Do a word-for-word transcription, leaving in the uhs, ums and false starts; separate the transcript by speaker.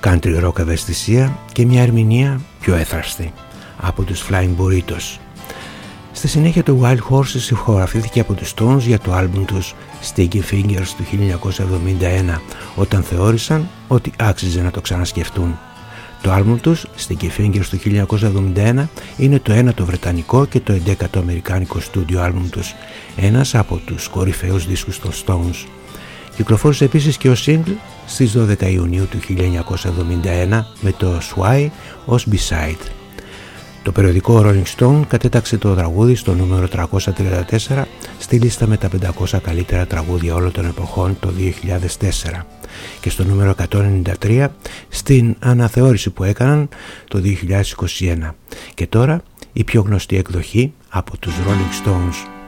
Speaker 1: country rock ευαισθησία και μια ερμηνεία πιο έθραστη από τους Flying Burritos. Στη συνέχεια το Wild Horses ηχογραφήθηκε από τους Stones για το άλμπουμ τους Sticky Fingers του χίλια εννιακόσια εβδομήντα ένα, όταν θεώρησαν ότι άξιζε να το ξανασκεφτούν. Το άλμπουμ τους Sticky Fingers του χίλια εννιακόσια εβδομήντα ένα είναι το ένατο βρετανικό και το εντέκατο αμερικάνικο στούντιο άλμπουμ τους, ένας από τους κορυφαίους δίσκους των Stones. Κυκλοφόρησε επίσης και ο single στις δώδεκα Ιουνίου του χίλια εννιακόσια εβδομήντα ένα με το Sway ως B-side. Το περιοδικό Rolling Stone κατέταξε το τραγούδι στο νούμερο τριακόσια τριάντα τέσσερα στη λίστα με τα πεντακόσια καλύτερα τραγούδια όλων των εποχών το δύο χιλιάδες τέσσερα και στο νούμερο εκατόν ενενήντα τρία στην αναθεώρηση που έκαναν το δύο χιλιάδες είκοσι ένα. Και τώρα η πιο γνωστή εκδοχή από τους Rolling Stones.